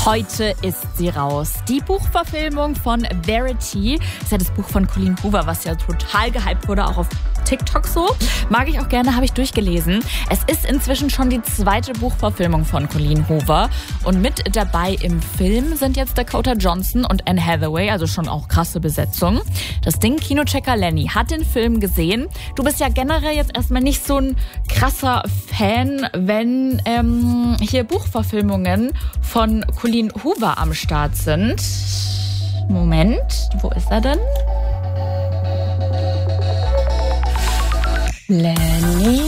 Heute ist sie raus. Die Buchverfilmung von Verity. Das ist ja das Buch von Colleen Hoover, was ja total gehypt wurde, auch auf TikTok so. Mag ich auch gerne, habe ich durchgelesen. Es ist inzwischen schon die zweite Buchverfilmung von Colleen Hoover. Und mit dabei im Film sind jetzt Dakota Johnson und Anne Hathaway, also schon auch krasse Besetzung. Das Ding, Kinochecker Lenny hat den Film gesehen. Du bist ja generell jetzt erstmal nicht so ein krasser Fan, wenn hier Buchverfilmungen von Colleen Hoover am Start sind. Moment, wo ist er denn? Lenny.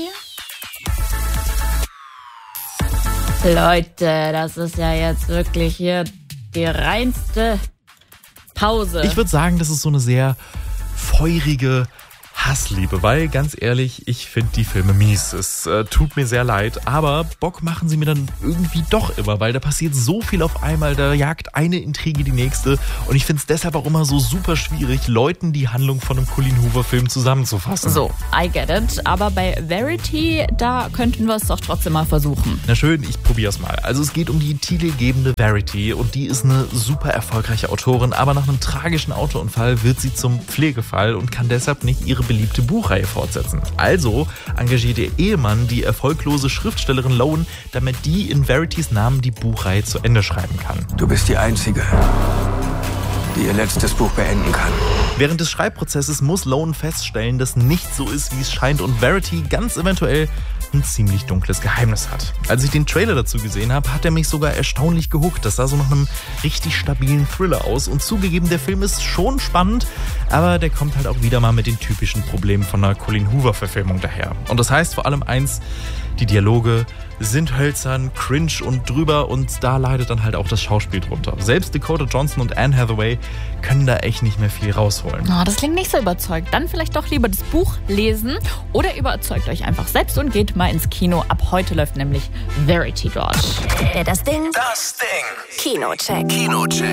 Leute, das ist ja jetzt wirklich hier die reinste Pause. Ich würde sagen, das ist so eine sehr feurige Hassliebe, weil ganz ehrlich, ich finde die Filme mies. Es tut mir sehr leid, aber Bock machen sie mir dann irgendwie doch immer, weil da passiert so viel auf einmal, da jagt eine Intrige die nächste und ich finde es deshalb auch immer so super schwierig, Leuten die Handlung von einem Colleen Hoover-Film zusammenzufassen. So, I get it, aber bei Verity, da könnten wir es doch trotzdem mal versuchen. Na schön, ich probier's mal. Also es geht um die titelgebende Verity und die ist eine super erfolgreiche Autorin, aber nach einem tragischen Autounfall wird sie zum Pflegefall und kann deshalb nicht ihre beliebte Buchreihe fortsetzen. Also engagiert ihr Ehemann die erfolglose Schriftstellerin Loan, damit die in Veritys Namen die Buchreihe zu Ende schreiben kann. Du bist die Einzige, die ihr letztes Buch beenden kann. Während des Schreibprozesses muss Loan feststellen, dass nicht so ist, wie es scheint und Verity ganz eventuell ein ziemlich dunkles Geheimnis hat. Als ich den Trailer dazu gesehen habe, hat er mich sogar erstaunlich gehuckt. Das sah so nach einem richtig stabilen Thriller aus und zugegeben, der Film ist schon spannend, aber der kommt halt auch wieder mal mit den typischen Problemen von einer Colleen Hoover-Verfilmung daher. Und das heißt vor allem eins, die Dialoge sind hölzern, cringe und drüber und da leidet dann halt auch das Schauspiel drunter. Selbst Dakota Johnson und Anne Hathaway können da echt nicht mehr viel rausholen. Oh, das klingt nicht so überzeugt. Dann vielleicht doch lieber das Buch lesen oder überzeugt euch einfach selbst und geht mal ins Kino. Ab heute läuft nämlich Verity dort. Das Ding. Das Ding. Kinocheck. Kinocheck.